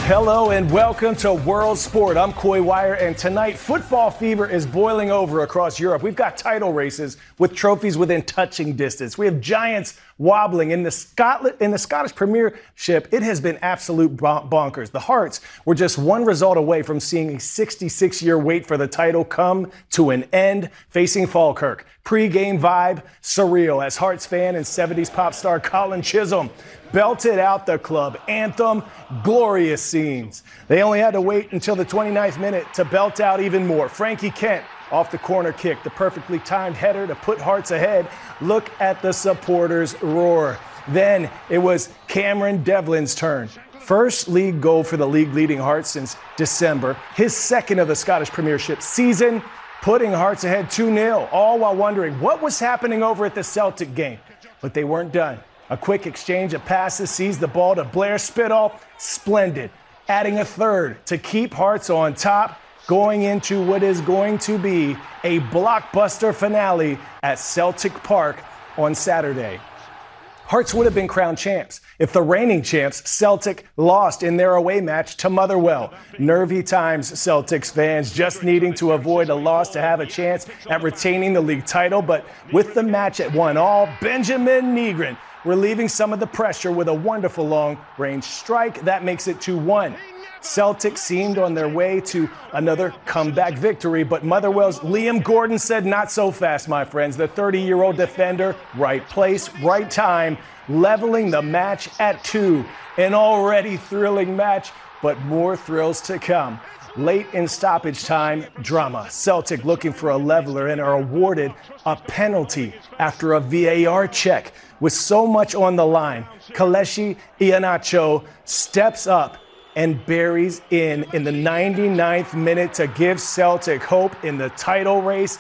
Hello and welcome to World Sport. I'm Coy Wire, and tonight football fever is boiling over across Europe. We've got title races with trophies within touching distance. We have giants wobbling in the Scottish Premiership. It has been absolute bonkers. The Hearts were just one result away from seeing a 66-year wait for the title come to an end, facing Falkirk. Pre-game vibe surreal as Hearts fan and 70s pop star Colin Chisholm belted out the club anthem. Glorious scenes. They only had to wait until the 29th minute to belt out even more. Frankie Kent off the corner kick, the perfectly timed header to put Hearts ahead. Look at the supporters roar. Then it was Cameron Devlin's turn. First league goal for the league-leading Hearts since December. His second of the Scottish Premiership season, putting Hearts ahead 2-0, all while wondering what was happening over at the Celtic game. But they weren't done. A quick exchange of passes sees the ball to Blair Spitall. Splendid. Adding a third to keep Hearts on top, going into what is going to be a blockbuster finale at Celtic Park on Saturday. Hearts would have been crowned champs if the reigning champs, Celtic, lost in their away match to Motherwell. Nervy times, Celtics fans, just needing to avoid a loss to have a chance at retaining the league title. But with the match at 1-1, Benjamin Nygren relieving some of the pressure with a wonderful long-range strike. That makes it 2-1. Celtic seemed on their way to another comeback victory, but Motherwell's Liam Gordon said not so fast, my friends. The 30-year-old defender, right place, right time, leveling the match at 2. An already thrilling match, but more thrills to come. Late in stoppage time, drama. Celtic looking for a leveler and are awarded a penalty after a VAR check. With so much on the line, Kelechi Iheanacho steps up and buries in the 99th minute to give Celtic hope in the title race.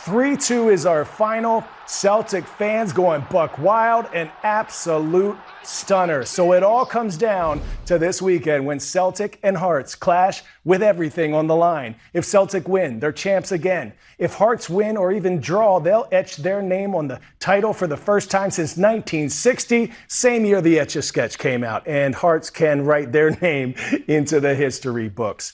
3-2 is our final. Celtic fans going buck wild, an absolute stunner. So it all comes down to this weekend when Celtic and Hearts clash with everything on the line. If Celtic win, they're champs again. If Hearts win or even draw, they'll etch their name on the title for the first time since 1960, same year the Etch-a-Sketch came out, and Hearts can write their name into the history books.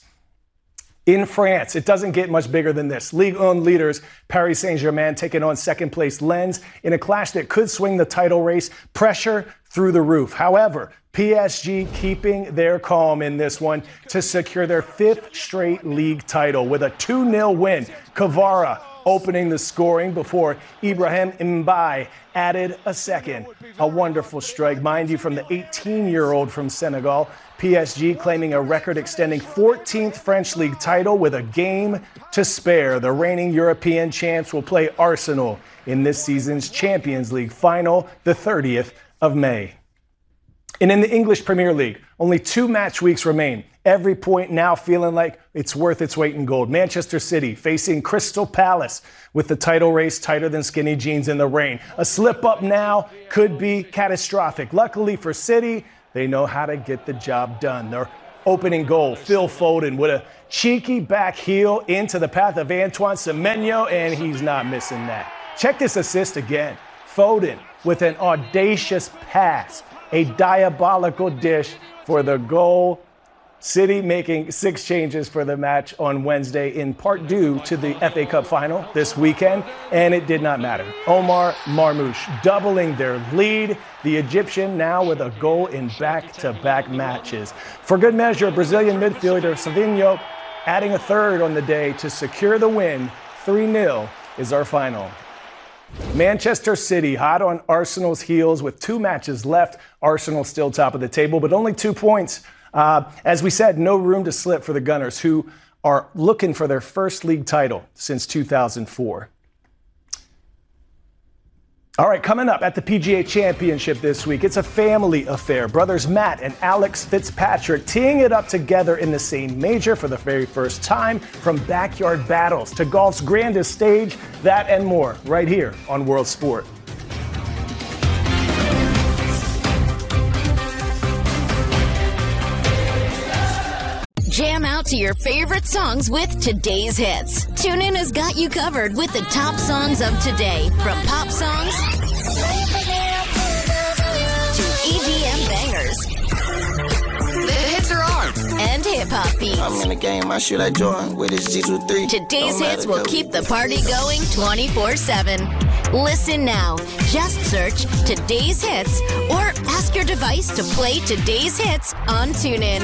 In France, it doesn't get much bigger than this. Ligue 1 leaders Paris Saint-Germain taking on second-place Lens in a clash that could swing the title race. Pressure through the roof. However, PSG keeping their calm in this one to secure their 5th straight league title with a 2-0 win. Kvara opening the scoring before Ibrahim Mbaye added a second. A wonderful strike, mind you, from the 18-year-old from Senegal. PSG claiming a record-extending 14th French league title with a game to spare. The reigning European champs will play Arsenal in this season's Champions League final, the 30th of May. And in the English Premier League, only 2 match weeks remain. Every point now feeling like it's worth its weight in gold. Manchester City facing Crystal Palace with the title race tighter than skinny jeans in the rain. A slip-up now could be catastrophic. Luckily for City, they know how to get the job done. Their opening goal, Phil Foden with a cheeky back heel into the path of Antoine Semenyo, and he's not missing that. Check this assist again. Foden with an audacious pass, a diabolical dish for the goal. City making 6 changes for the match on Wednesday, in part due to the FA Cup final this weekend, and it did not matter. Omar Marmoush doubling their lead. The Egyptian now with a goal in back-to-back matches. For good measure, Brazilian midfielder Savinho adding a third on the day to secure the win. 3-0 is our final. Manchester City hot on Arsenal's heels with 2 matches left. Arsenal still top of the table, but only 2 points. As we said, no room to slip for the Gunners, who are looking for their first league title since 2004. All right, coming up at the PGA Championship this week, it's a family affair. Brothers Matt and Alex Fitzpatrick teeing it up together in the same major for the very first time. From backyard battles to golf's grandest stage, that and more right here on World Sport. Jam out to your favorite songs with today's hits. TuneIn has got you covered with the top songs of today, from pop songs to EDM bangers. The hits are on, hip-hop beats. I'm in the game, I shoot like Jordan with his G23. Today's Hits will keep the party going 24/7. Listen now. Just search Today's Hits or ask your device to play Today's Hits on TuneIn.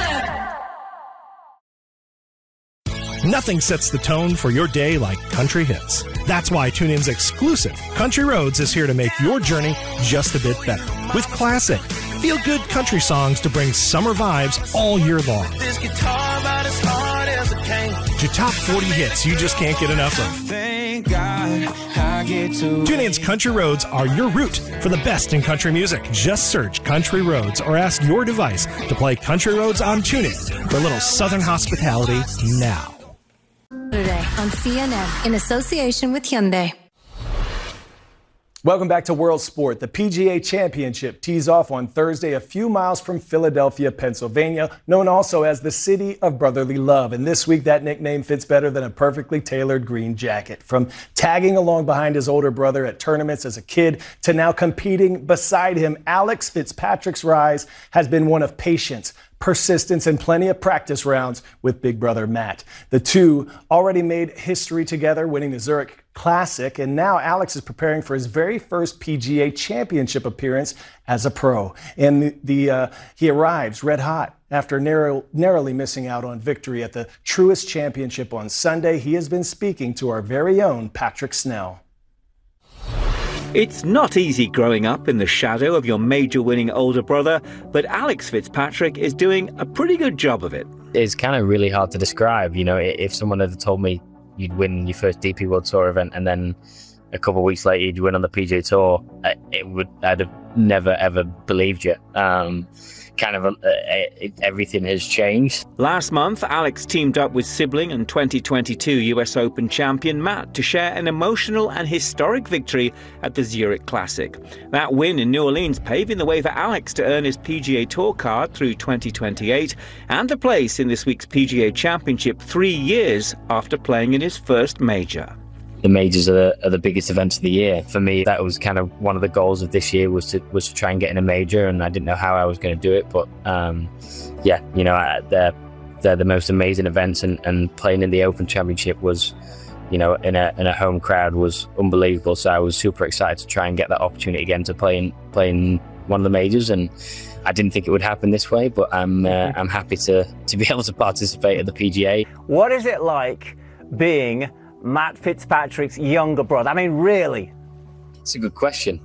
Nothing sets the tone for your day like country hits. That's why TuneIn's exclusive Country Roads is here to make your journey just a bit better. With classic, feel-good country songs to bring summer vibes all year long. This guitar about as hard as a cane. To top 40 hits you just can't get enough of. Thank God I get to. TuneIn's Country Roads are your route for the best in country music. Just search Country Roads or ask your device to play Country Roads on TuneIn for a little Southern hospitality now. Today on CNN in association with Hyundai. Welcome back to World Sport. The PGA Championship tees off on Thursday a few miles from Philadelphia, Pennsylvania, known also as the City of Brotherly Love. And this week, that nickname fits better than a perfectly tailored green jacket. From tagging along behind his older brother at tournaments as a kid to now competing beside him, Alex Fitzpatrick's rise has been one of patience, persistence, and plenty of practice rounds with big brother Matt. The two already made history together, winning the Zurich Classic, and now Alex is preparing for his very first PGA Championship appearance as a pro. And he arrives red hot after narrowly missing out on victory at the Truist Championship on Sunday. He has been speaking to our very own Patrick Snell. It's not easy growing up in the shadow of your major-winning older brother, but Alex Fitzpatrick is doing a pretty good job of it. It's kind of really hard to describe. You know, if someone had told me you'd win your first DP World Tour event and then a couple of weeks later you'd win on the PGA Tour, I'd have never ever believed you. Everything has changed. Last month, Alex teamed up with sibling and 2022 US Open champion Matt to share an emotional and historic victory at the Zurich Classic. That win in New Orleans paving the way for Alex to earn his PGA Tour card through 2028 and a place in this week's PGA Championship 3 years after playing in his first major. The majors are the biggest events of the year. For me, that was kind of one of the goals of this year was to try and get in a major, and I didn't know how I was going to do it. But they're the most amazing events, and playing in the Open Championship was, in a home crowd was unbelievable. So I was super excited to try and get that opportunity again to play in one of the majors, and I didn't think it would happen this way, but I'm happy to be able to participate at the PGA. What is it like being Matt Fitzpatrick's younger brother? I mean, really? It's a good question.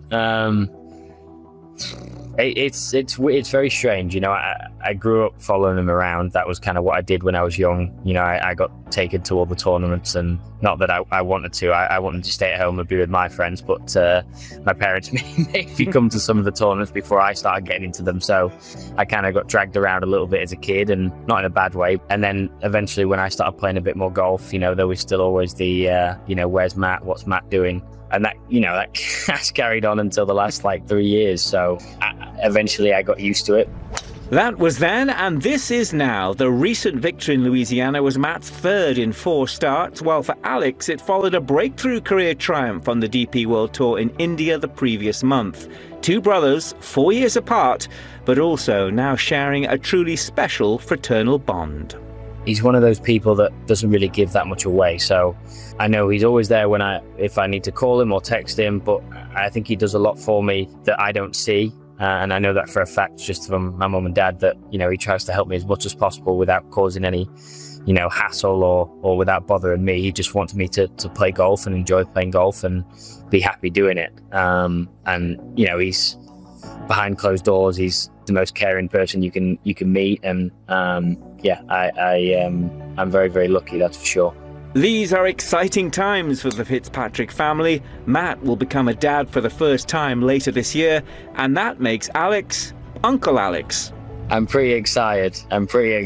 It's very strange. I grew up following him around. That was kind of what I did when I was young. I got taken to all the tournaments, and not that I wanted to. I wanted to stay at home and be with my friends, but my parents made me come to some of the tournaments before I started getting into them. So I kind of got dragged around a little bit as a kid, and not in a bad way. And then eventually when I started playing a bit more golf, there was still always the, where's Matt? What's Matt doing? And that has carried on until the last 3 years. So eventually I got used to it. That was then, and this is now. The recent victory in Louisiana was Matt's third in 4 starts, while for Alex it followed a breakthrough career triumph on the DP World Tour in India the previous month. 2 brothers, 4 years apart, but also now sharing a truly special fraternal bond. He's one of those people that doesn't really give that much away, so I know he's always there if I need to call him or text him, but I think he does a lot for me that I don't see. And I know that for a fact just from my mum and dad that, he tries to help me as much as possible without causing any, hassle or without bothering me. He just wants me to play golf and enjoy playing golf and be happy doing it. He's behind closed doors. He's the most caring person you can meet. And I'm very, very lucky, that's for sure. These are exciting times for the Fitzpatrick family. Matt will become a dad for the first time later this year, and that makes Alex Uncle Alex. I'm pretty excited. I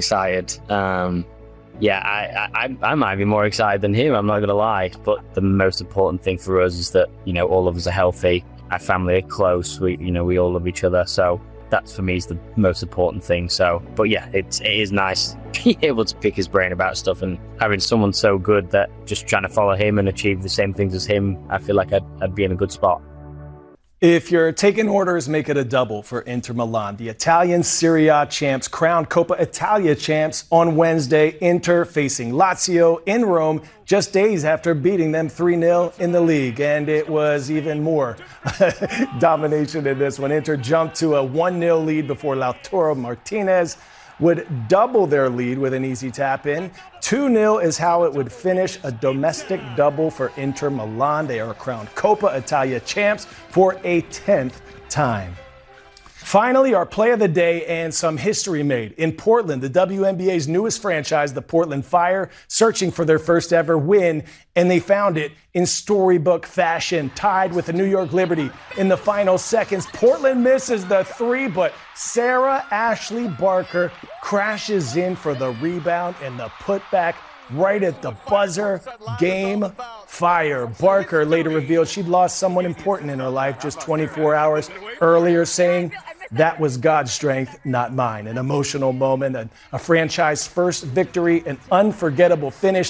might be more excited than him, I'm not going to lie. But the most important thing for us is that, all of us are healthy. Our family are close. We all love each other. So that for me is the most important thing. So, but yeah, it is nice being able to pick his brain about stuff and having someone so good that just trying to follow him and achieve the same things as him, I feel like I'd be in a good spot. If you're taking orders, make it a double for Inter Milan. The Italian Serie A champs crowned Coppa Italia champs on Wednesday. Inter facing Lazio in Rome just days after beating them 3-0 in the league. And it was even more domination in this one. Inter jumped to a 1-0 lead before Lautaro Martinez would double their lead with an easy tap in. 2-0 is how it would finish, a domestic double for Inter Milan. They are crowned Coppa Italia champs for a 10th time. Finally, our play of the day and some history made. In Portland, the WNBA's newest franchise, the Portland Fire, searching for their first ever win, and they found it in storybook fashion, tied with the New York Liberty in the final seconds. Portland misses the three, but Sarah Ashley Barker crashes in for the rebound and the putback right at the buzzer. Game Fire. Barker later revealed she'd lost someone important in her life just 24 hours earlier, saying, "That was God's strength, not mine." An emotional moment, a franchise first victory, an unforgettable finish.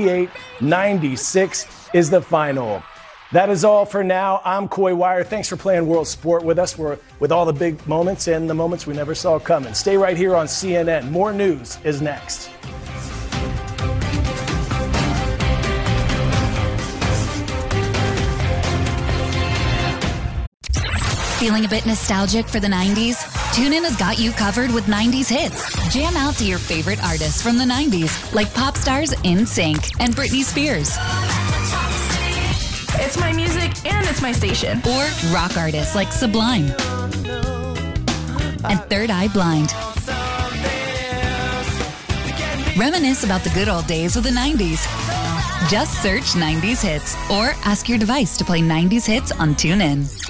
98-96 is the final. That is all for now. I'm Coy Wire. Thanks for playing World Sport with us. We're with all the big moments and the moments we never saw coming. Stay right here on CNN. More news is next. Feeling a bit nostalgic for the 90s? TuneIn has got you covered with 90s hits. Jam out to your favorite artists from the 90s, like pop stars NSYNC and Britney Spears. It's my music and it's my station. Or rock artists like Sublime and Third Eye Blind. Reminisce about the good old days of the 90s. Just search 90s hits or ask your device to play 90s hits on TuneIn.